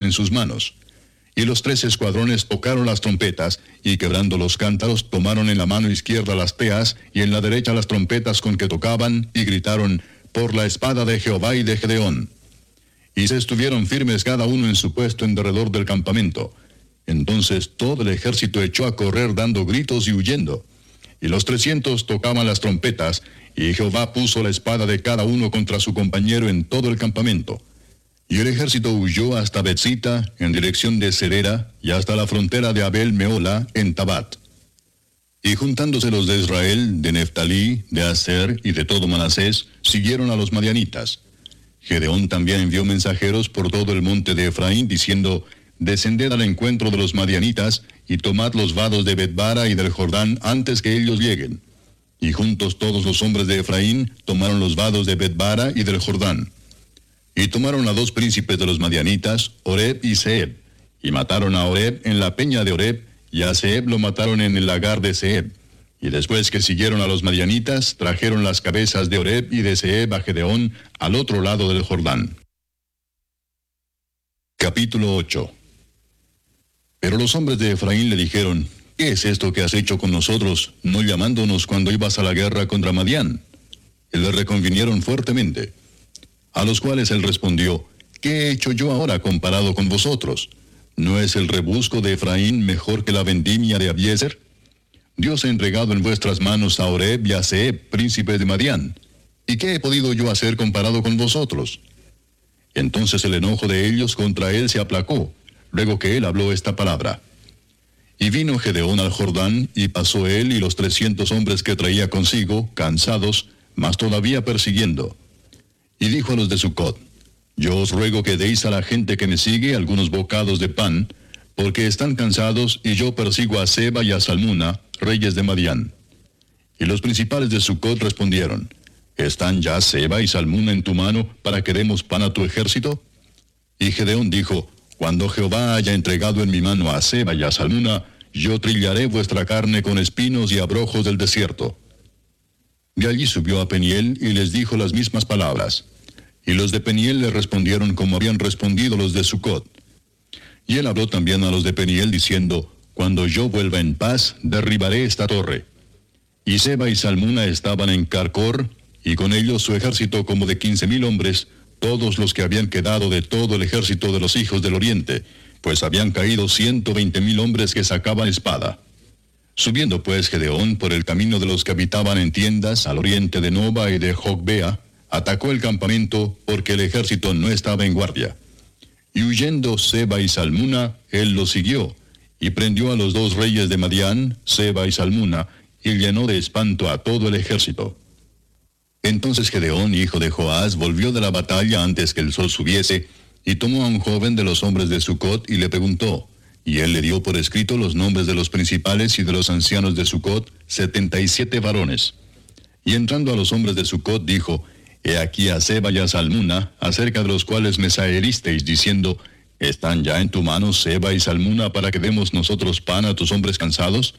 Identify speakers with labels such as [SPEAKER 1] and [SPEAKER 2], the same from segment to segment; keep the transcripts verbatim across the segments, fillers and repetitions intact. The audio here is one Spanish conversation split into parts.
[SPEAKER 1] en sus manos. Y los tres escuadrones tocaron las trompetas, y quebrando los cántaros, tomaron en la mano izquierda las teas, y en la derecha las trompetas con que tocaban, y gritaron, por la espada de Jehová y de Gedeón. Y se estuvieron firmes cada uno en su puesto en derredor del campamento. Entonces todo el ejército echó a correr dando gritos y huyendo. Y los trescientos tocaban las trompetas, y Jehová puso la espada de cada uno contra su compañero en todo el campamento. Y el ejército huyó hasta Betzita, en dirección de Serera, y hasta la frontera de Abel Meola, en Tabat. Y juntándose los de Israel, de Neftalí, de Aser y de todo Manasés, siguieron a los madianitas. Gedeón también envió mensajeros por todo el monte de Efraín, diciendo, descended al encuentro de los madianitas, y tomad los vados de Betbara y del Jordán antes que ellos lleguen. Y juntos todos los hombres de Efraín tomaron los vados de Betbara y del Jordán. Y tomaron a dos príncipes de los madianitas, Oreb y Zeeb, y mataron a Oreb en la peña de Oreb, y a Zeeb lo mataron en el lagar de Zeeb. Y después que siguieron a los madianitas, trajeron las cabezas de Oreb y de Zeeb a Gedeón al otro lado del Jordán. Capítulo ocho. Pero los hombres de Efraín le dijeron, ¿qué es esto que has hecho con nosotros, no llamándonos cuando ibas a la guerra contra Madián? Y le reconvinieron fuertemente. A los cuales él respondió, ¿qué he hecho yo ahora comparado con vosotros? ¿No es el rebusco de Efraín mejor que la vendimia de Abiezer? Dios ha entregado en vuestras manos a Oreb y a Zeeb, príncipes de Madián. ¿Y qué he podido yo hacer comparado con vosotros? Entonces el enojo de ellos contra él se aplacó, luego que él habló esta palabra. Y vino Gedeón al Jordán, y pasó él y los trescientos hombres que traía consigo, cansados, mas todavía persiguiendo. Y dijo a los de Sucot, yo os ruego que deis a la gente que me sigue algunos bocados de pan, porque están cansados, y yo persigo a Seba y a Salmuna, reyes de Madián. Y los principales de Sucot respondieron, ¿están ya Seba y Salmuna en tu mano para que demos pan a tu ejército? Y Gedeón dijo, cuando Jehová haya entregado en mi mano a Seba y a Salmuna, yo trillaré vuestra carne con espinos y abrojos del desierto. De allí subió a Peniel y les dijo las mismas palabras. Y los de Peniel le respondieron como habían respondido los de Sucot. Y él habló también a los de Peniel diciendo, cuando yo vuelva en paz, derribaré esta torre. Y Seba y Salmuna estaban en Carcor, y con ellos su ejército como de quince mil hombres, todos los que habían quedado de todo el ejército de los hijos del oriente, pues habían caído ciento veinte mil hombres que sacaban espada. Subiendo pues Gedeón por el camino de los que habitaban en tiendas al oriente de Nova y de Jogbea, atacó el campamento porque el ejército no estaba en guardia. Y huyendo Seba y Salmuna, él los siguió, y prendió a los dos reyes de Madián, Seba y Salmuna, y llenó de espanto a todo el ejército. Entonces Gedeón, hijo de Joás, volvió de la batalla antes que el sol subiese, y tomó a un joven de los hombres de Sucot y le preguntó, y él le dio por escrito los nombres de los principales y de los ancianos de Sucot, setenta y siete varones. Y entrando a los hombres de Sucot dijo, he aquí a Seba y a Salmuna, acerca de los cuales me saheristeis, diciendo, ¿están ya en tu mano Seba y Salmuna para que demos nosotros pan a tus hombres cansados?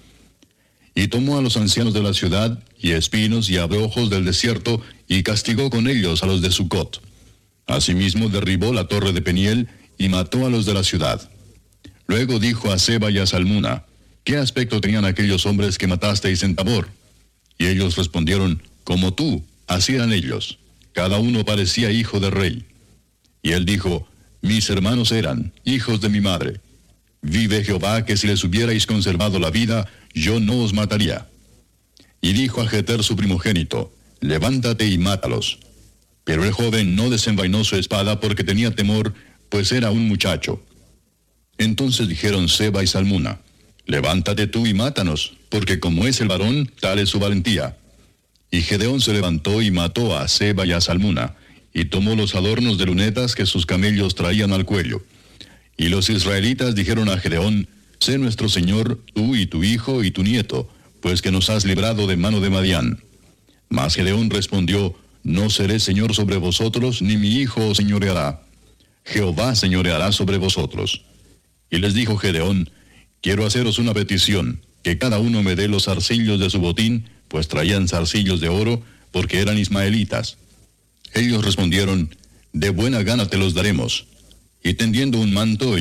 [SPEAKER 1] Y tomó a los ancianos de la ciudad, y espinos y abrojos del desierto, y castigó con ellos a los de Sucot. Asimismo derribó la torre de Peniel, y mató a los de la ciudad. Luego dijo a Seba y a Salmuna, ¿qué aspecto tenían aquellos hombres que matasteis en Tabor? Y ellos respondieron, como tú, así eran ellos. Cada uno parecía hijo de rey. Y él dijo, mis hermanos eran hijos de mi madre. Vive Jehová que si les hubierais conservado la vida, yo no os mataría. Y dijo a Jeter su primogénito, levántate y mátalos. Pero el joven no desenvainó su espada porque tenía temor, pues era un muchacho. Entonces dijeron Seba y Salmuna, levántate tú y mátanos, porque como es el varón, tal es su valentía. Y Gedeón se levantó y mató a Seba y a Salmuna, y tomó los adornos de lunetas que sus camellos traían al cuello. Y los israelitas dijeron a Gedeón, sé nuestro señor, tú y tu hijo y tu nieto, pues que nos has librado de mano de Madián. Mas Gedeón respondió, no seré señor sobre vosotros, ni mi hijo os señoreará. Jehová señoreará sobre vosotros. Y les dijo Gedeón, quiero haceros una petición, que cada uno me dé los zarcillos de su botín, pues traían zarcillos de oro, porque eran ismaelitas. Ellos respondieron, de buena gana te los daremos. Y tendiendo un manto,